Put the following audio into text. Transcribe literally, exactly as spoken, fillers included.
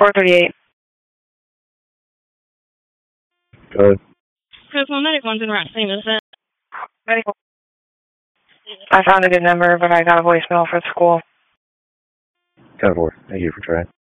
four thirty-eight. Go ahead. Coastal Medic one's in Route St. Vincent. Medical. I found a good number, but I got a voicemail for the school. ten four. Thank you for trying.